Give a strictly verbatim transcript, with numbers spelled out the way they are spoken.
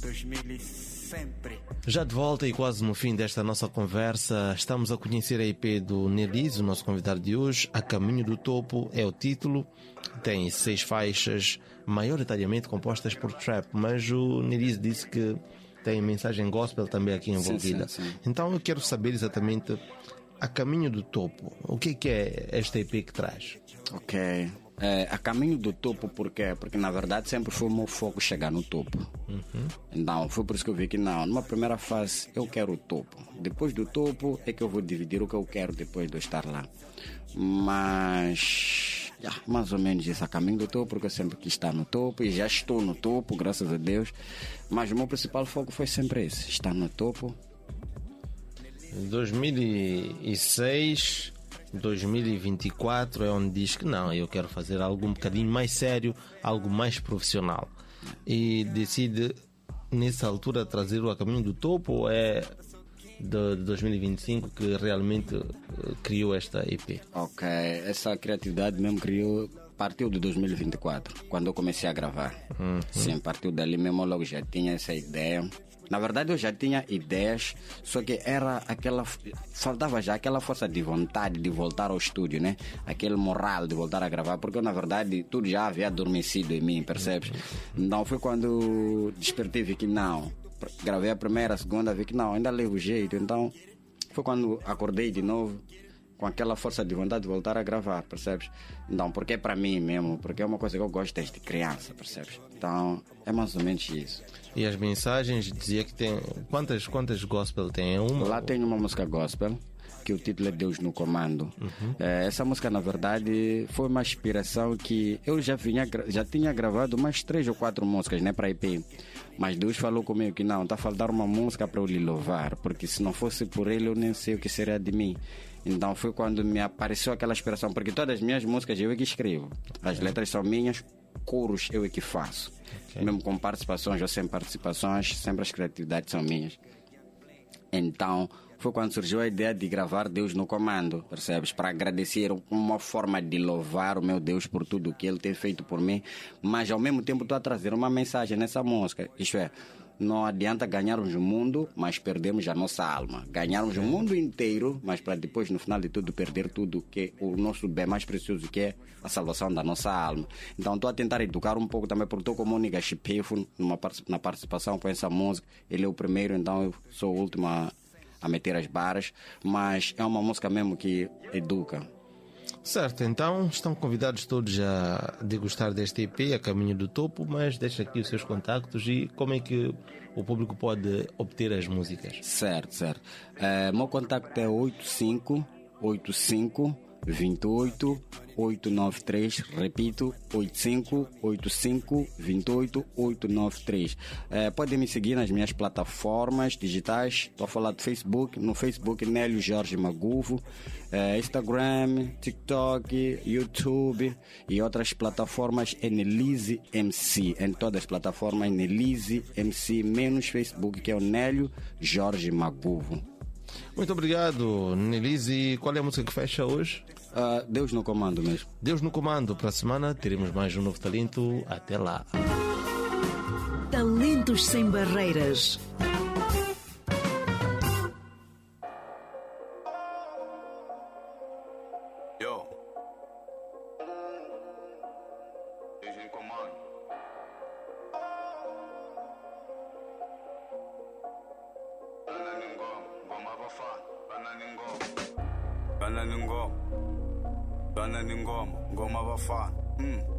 dois mil e sempre. Já de volta e quase no fim desta nossa conversa, estamos a conhecer a E P do Nelise, o nosso convidado de hoje. A Caminho do Topo é o título, tem seis faixas, maioritariamente compostas por trap, mas o Nelise disse que tem mensagem gospel também aqui envolvida. Sim, sim, sim. Então eu quero saber exatamente A Caminho do Topo. O que é, que é esta E P que traz? Ok. É, a Caminho do Topo, por quê? Porque na verdade sempre foi o meu foco chegar no topo. Uhum. Então foi por isso que eu vi que não, numa primeira fase eu quero o topo. Depois do topo é que eu vou dividir o que eu quero depois de eu estar lá. Mas yeah, mais ou menos isso, a Caminho do Topo, porque eu sempre quis estar no topo e já estou no topo, graças a Deus. Mas o meu principal foco foi sempre esse, estar no topo. dois mil e seis, dois mil e vinte e quatro é onde diz que não, eu quero fazer algo um bocadinho mais sério, algo mais profissional. E decide, nessa altura, trazer o A Caminho do Topo, ou é de dois mil e vinte e cinco que realmente uh, criou esta E P? Ok, essa criatividade mesmo criou, partiu de dois mil e vinte e quatro, quando eu comecei a gravar. Uhum. Sim, partiu dali mesmo, logo já tinha essa ideia. Na verdade eu já tinha ideias, só que era aquela, faltava já aquela força de vontade de voltar ao estúdio, né? Aquele moral de voltar a gravar, porque eu, na verdade tudo já havia adormecido em mim, percebes? Então foi quando despertei, vi que não, gravei a primeira, a segunda, vi que não, ainda levo jeito. Então foi quando acordei de novo com aquela força de vontade de voltar a gravar, percebes? Então, porque é para mim mesmo, porque é uma coisa que eu gosto desde criança, percebes? Então é mais ou menos isso. E as mensagens, dizia que tem... Quantas, quantas gospel tem? É uma? Lá tem uma música gospel, que o título é Deus no Comando. Uhum. É, essa música, na verdade, foi uma inspiração que eu já, vinha, já tinha gravado umas três ou quatro músicas, né, para E P. Mas Deus falou comigo que não, está a faltar uma música para eu lhe louvar, porque se não fosse por ele, eu nem sei o que seria de mim. Então foi quando me apareceu aquela inspiração, porque todas as minhas músicas eu é que escrevo. As letras são minhas, coros eu é que faço. Okay. Mesmo com participações ou sem participações, sempre as criatividades são minhas. Então foi quando surgiu a ideia de gravar Deus no Comando, percebes? Para agradecer, uma forma de louvar o meu Deus por tudo o que Ele tem feito por mim, mas ao mesmo tempo estou a trazer uma mensagem nessa música. Isto é, não adianta ganharmos o mundo, mas perdermos a nossa alma. Ganharmos o mundo inteiro, mas para depois, no final de tudo, perder tudo que é o nosso bem mais precioso, que é a salvação da nossa alma. Então estou a tentar educar um pouco também, porque estou como o Niga Chipefo na participação com essa música. Ele é o primeiro, então eu sou o último a, a meter as barras, mas é uma música mesmo que educa. Certo, então estão convidados todos a degustar deste E P, A Caminho do Topo, mas deixa aqui os seus contactos e como é que o público pode obter as músicas. Certo, certo. Uh, meu contacto é oito cinco oito cinco dois oito oito nove três, repito, oito cinco oito cinco dois oito oito nove três. É, podem me seguir nas minhas plataformas digitais. Estou a falar do Facebook, no Facebook Nélio Jorge Maguvo, é, Instagram, TikTok, YouTube e outras plataformas é Nelise M C. Em todas as plataformas Nelise M C, menos Facebook, que é o Nélio Jorge Maguvo. Muito obrigado, Nelise. Qual é a música que fecha hoje? Uh, Deus no Comando mesmo. Deus no Comando. Para a semana teremos mais um novo talento. Até lá. Talentos sem barreiras. Yo. Deus no Comando. Banana ngoma, banana ngoma, ngoma bafana.